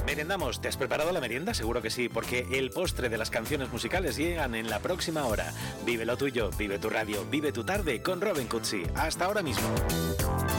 Merendamos. ¿Te has preparado la merienda? Seguro que sí, porque el postre de las canciones musicales llegan en la próxima hora. Vive lo tuyo, vive tu radio, vive tu tarde con Robin Cutsi. Hasta ahora mismo.